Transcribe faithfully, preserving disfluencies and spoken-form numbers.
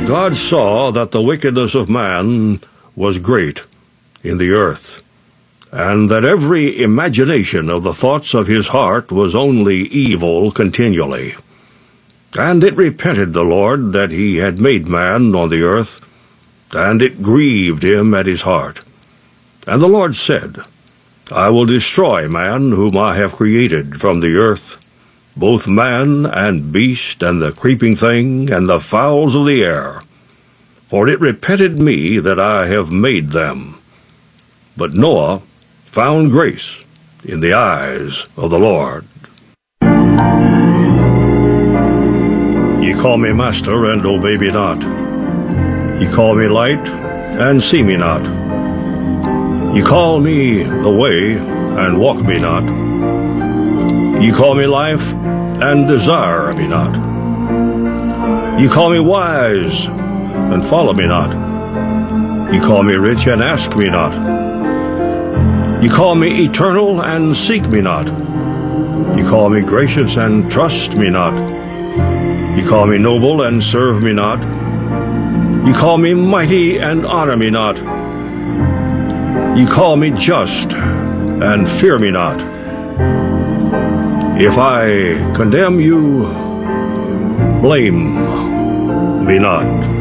God saw that the wickedness of man was great in the earth, and that every imagination of the thoughts of his heart was only evil continually. And it repented the Lord that he had made man on the earth, and it grieved him at his heart. And the Lord said, I will destroy man whom I have created from the earth, both man and beast, and the creeping thing, and the fowls of the air. For it repented me that I have made them. But Noah found grace in the eyes of the Lord. Ye call me master, and obey me not. Ye call me light, and see me not. Ye call me the way, and walk me not. Ye call me life, and desire me not. Ye call me wise, and follow me not. Ye call me rich, and ask me not. Ye call me eternal, and seek me not. Ye call me gracious, and trust me not. Ye call me noble, and serve me not. Ye call me mighty, and honor me not. Ye call me just, and fear me not. If I condemn you, blame me not.